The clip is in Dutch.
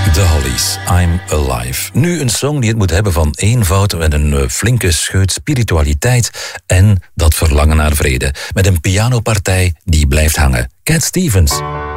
The Hollies, I'm Alive. Nu een song die het moet hebben van eenvoud met een flinke scheut spiritualiteit en dat verlangen naar vrede. Met een pianopartij die blijft hangen. Cat Stevens.